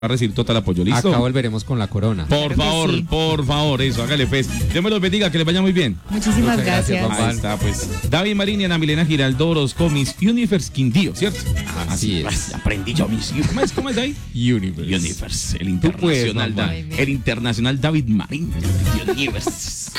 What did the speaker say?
a recibir total apoyo, ¿listo? Acá volveremos con la corona. Por favor, eso, hágale pues. Dios me los bendiga, que les vaya muy bien. Muchísimas gracias. papá. Ahí está, pues. David Marín y Ana Milena Giraldo Orozco, Miss Universe Quindío, ¿cierto? Así es. Aprendí yo, Miss. ¿Cómo es David? Universe. Universe, Tú puedes, mamá. el internacional David Marín. Universe.